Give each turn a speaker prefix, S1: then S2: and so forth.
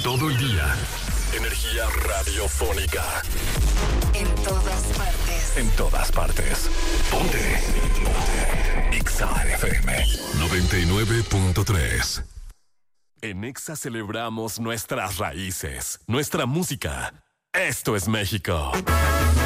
S1: Todo el día. Energía radiofónica.
S2: En todas partes.
S1: En todas partes. Ponte. Exa FM 99.3. En Exa celebramos nuestras raíces, nuestra música. Esto es México.